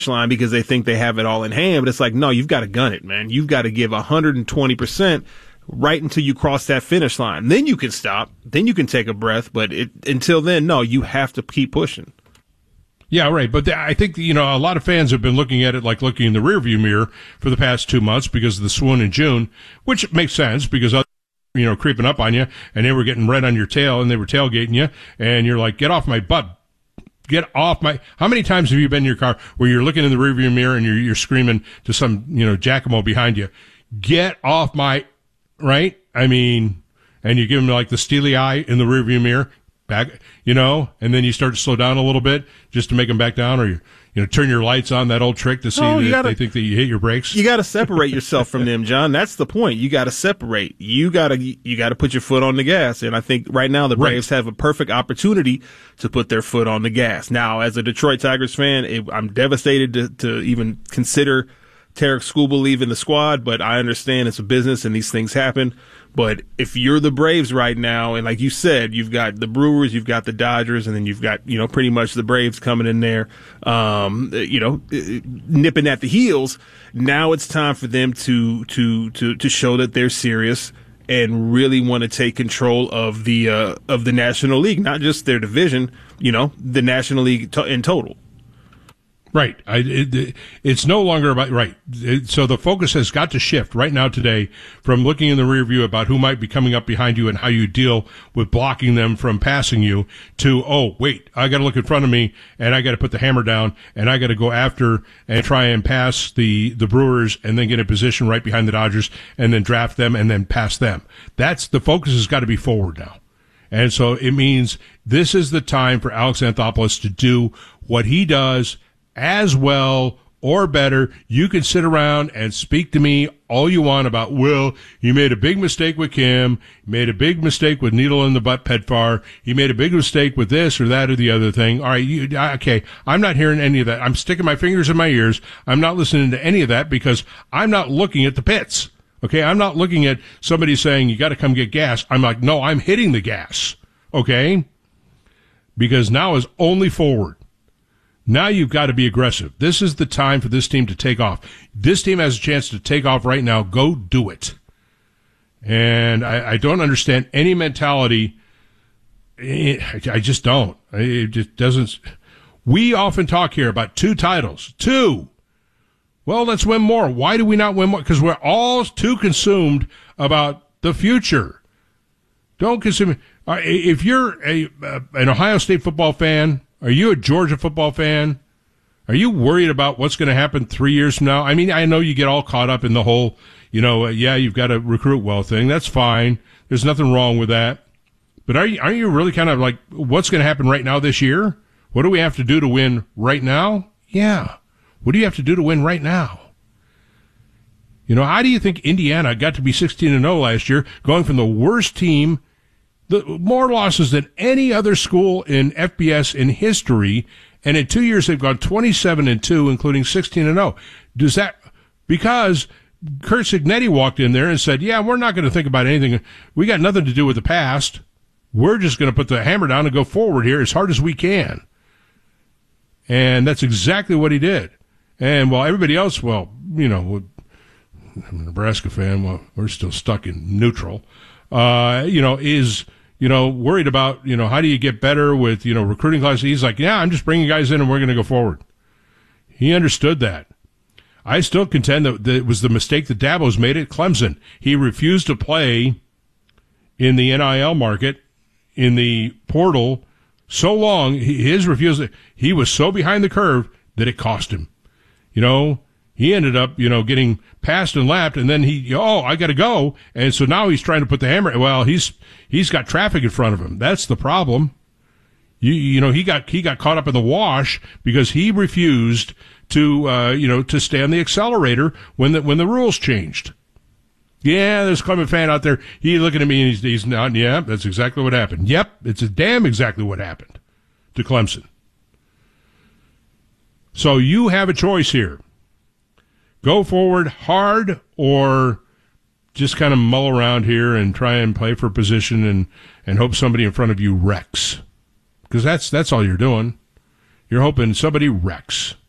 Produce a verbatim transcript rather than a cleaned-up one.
line because they think they have it all in hand. But it's like, no, you've got to gun it, man. You've got to give one hundred twenty percent right until you cross that finish line. Then you can stop. Then you can take a breath. But it, until then, no, you have to keep pushing. Yeah, right. But the, I think, you know, a lot of fans have been looking at it like looking in the rearview mirror for the past two months because of the swoon in June, which makes sense because, you know, creeping up on you and they were getting right on your tail and they were tailgating you and you're like, get off my butt. Get off my, how many times have you been in your car where you're looking in the rearview mirror and you're, you're screaming to some, you know, Giacomo behind you, get off my, right? I mean, and you give him like the steely eye in the rearview mirror. Back, you know, and then you start to slow down a little bit just to make them back down, or you, you know, turn your lights on, that old trick to see no, that gotta, they think that you hit your brakes. You got to separate yourself from them, John. That's the point. You got to separate. You got to you got to put your foot on the gas, and I think right now the Braves right. have a perfect opportunity to put their foot on the gas. Now, as a Detroit Tigers fan, it, I'm devastated to, to even consider Tarek Skubal leaving the squad, but I understand it's a business and these things happen. But if you're the Braves right now, and like you said, you've got the Brewers, you've got the Dodgers, and then you've got, you know, pretty much the Braves coming in there, um, you know, nipping at the heels. Now it's time for them to, to, to, to show that they're serious and really want to take control of the, uh, of the National League, not just their division, you know, the National League to- in total. Right. I, it, it's no longer about, right. It, so the focus has got to shift right now today from looking in the rear view about who might be coming up behind you and how you deal with blocking them from passing you to, oh, wait, I got to look in front of me and I got to put the hammer down and I got to go after and try and pass the, the Brewers and then get in position right behind the Dodgers and then draft them and then pass them. That's the focus has got to be forward now. And so it means this is the time for Alex Anthopoulos to do what he does as well or better. You can sit around and speak to me all you want about, well, you made a big mistake with Kim, you made a big mistake with Needle in the Butt Petfar, you made a big mistake with this or that or the other thing. All right, you, okay, I'm not hearing any of that. I'm sticking my fingers in my ears. I'm not listening to any of that because I'm not looking at the pits. Okay, I'm not looking at somebody saying you got to come get gas. I'm like, no, I'm hitting the gas. Okay? Because now is only forward. Now you've got to be aggressive. This is the time for this team to take off. This team has a chance to take off right now. Go do it. And I, I don't understand any mentality. I just don't. It just doesn't. We often talk here about two titles. Two. Well, let's win more. Why do we not win more? Because we're all too consumed about the future. Don't consume. If you're a, an Ohio State football fan, are you a Georgia football fan? Are you worried about what's going to happen three years from now? I mean, I know you get all caught up in the whole, you know, uh, yeah, you've got to recruit well thing. That's fine. There's nothing wrong with that. But are you, aren't you really kind of like, what's going to happen right now this year? What do we have to do to win right now? Yeah. What do you have to do to win right now? You know, how do you think Indiana got to be sixteen and oh last year, going from the worst team, the more losses than any other school in F B S in history, and in two years they've gone twenty-seven and two, including sixteen and oh. Does that, because Curt Cignetti walked in there and said, yeah, we're not going to think about anything. We got nothing to do with the past. We're just going to put the hammer down and go forward here as hard as we can. And that's exactly what he did. And while everybody else, well, you know, I'm a Nebraska fan, well, we're still stuck in neutral, uh, you know, is, you know, worried about, you know, how do you get better with, you know, recruiting classes? He's like, yeah, I'm just bringing guys in and we're going to go forward. He understood that. I still contend that, that it was the mistake that Dabo's made at Clemson. He refused to play in the N I L market, in the portal, so long, his refusal, he was so behind the curve that it cost him. You know, he ended up, you know, getting passed and lapped, and then he, oh, I got to go. And so now he's trying to put the hammer. Well, he's he's got traffic in front of him. That's the problem. You you know, he got he got caught up in the wash because he refused to uh, you know, to stay on the accelerator when the when the rules changed. Yeah, there's a Clemson fan out there. He's looking at me and he's he's not. Yeah, that's exactly what happened. Yep, it's a damn exactly what happened to Clemson. So you have a choice here. Go forward hard or just kind of mull around here and try and play for position and, and hope somebody in front of you wrecks. Because that's, that's all you're doing. You're hoping somebody wrecks.